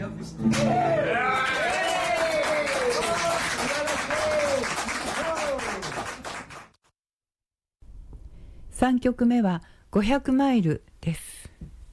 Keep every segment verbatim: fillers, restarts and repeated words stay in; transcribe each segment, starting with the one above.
さんきょくめはごひゃくマイルです。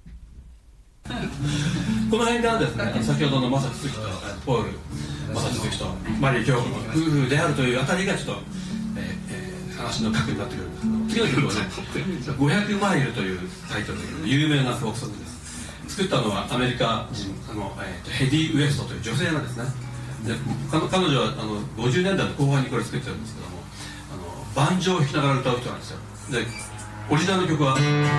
この辺からですね、先ほどの正木月とポール正木月とマリー京子の夫婦であるというあたりがちょっと、えーえー、話の核になってくるんですけど、次の曲はね「ごひゃくマイル」というタイトルで有名なフォークソングです。作ったのはアメリカ人あの、えー、ヘディ・ウエストという女性なんですね。で彼女はあのごじゅうねんだいの後半にこれ作ってるんですけども、あのバンジョーを弾きながら歌う人なんですよ。でオリジナルの曲は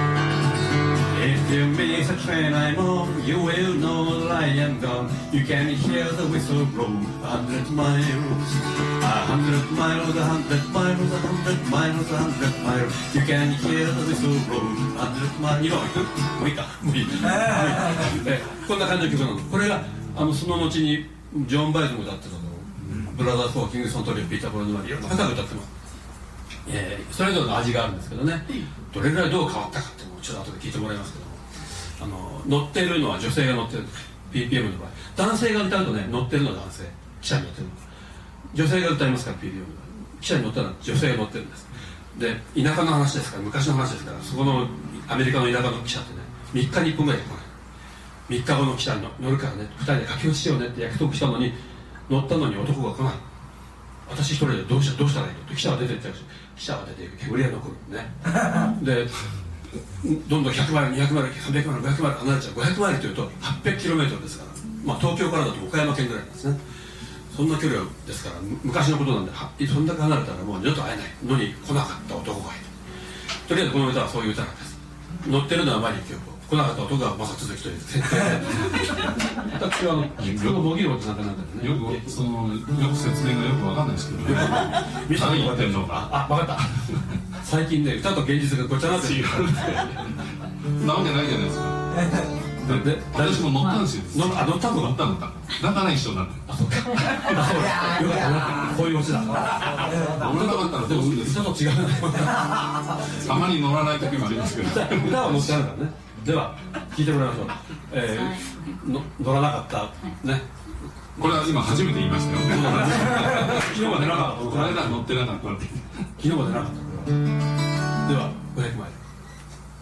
If you miss a train I'm on, you will know that I am gone. You can hear the whistle blow a hundred miles, a hundred miles, a hundred miles, a hundred miles, a hundred miles. You can hear the whistle blow a hundred miles. 今はいく？もういいか？もういい。えこんな感じの曲なの。これがあのその後にジョン・バイズも歌ってたの。ブラザーズ・フォー・キングソン・トリオ、ピーター・ポール・ノワリー、いろんな方が歌ってます。えー、それぞれの味があるんですけどね、どれぐらいどう変わったかっていうのをちょっと後で聞いてもらいますけども、あの乗ってるのは女性が乗ってる ピーピーエム の場合、男性が歌うとね乗ってるのは男性、記者に乗ってるの、女性が歌いますから ピーピーエム の場合、記者に乗ったら女性が乗ってるんです。で田舎の話ですから、昔の話ですから、そこのアメリカの田舎の記者ってねみっかにいっぽんぐらいで来ない。みっかごの記者に乗るからね、ふたりで駆け落ちしようねって約束したのに、乗ったのに男が来ない。私一人でどうしたどうしたらいいのって記者は出ていっちゃうし、記者は出ていく、煙が残るねでどんどんひゃくマイル、にひゃくマイル、さんびゃくマイル、ごひゃくマイル離れちゃう。ごひゃくマイルというと はっぴゃくキロメートル ですから、まあ、東京からだと岡山県ぐらいなんですね。そんな距離ですから昔のことなんで、そんだけ離れたらもう二度と会えないのに来なかった男がいる。とりあえずこの歌はそういう歌なんです。乗ってるのはマリー京子、来なかった男が正続きという設定で私はあのそのもぎることなんかなんだけどね、 よくそのよく説明がよくわかんないですけどね何言ってんのか、あ、分かった最近ね歌と現実がごちゃなってるなわけないじゃないですか。で私も乗ったんですよ。 あ、乗ったの？ 乗ったのか。だから一緒になって。 あ、そうか。よかったな。こういうオチだ。 乗らなかったらどうするんですか。 歌と違う。 たまに乗らない時もありますけど。 歌は乗ってあるからね。では聞いてもらいましょう。えー、の乗らなかったね。 これは今初めて言いましたよ。 昨日までなかった。 この間乗ってなかった。 昨日までなかった。ではごひゃくマイル。